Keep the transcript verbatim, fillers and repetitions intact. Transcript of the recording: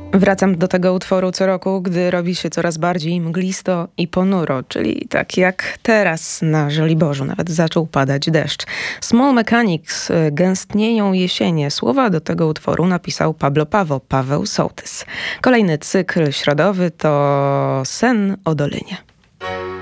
Wracam do tego utworu co roku, gdy robi się coraz bardziej mglisto i ponuro, czyli tak jak teraz na Żoliborzu, nawet zaczął padać deszcz. Small Mechanics, gęstnieją jesienie. Słowa do tego utworu napisał Pablo Paweł, Paweł Sołtys. Kolejny cykl środowy to Sen o Dolinie.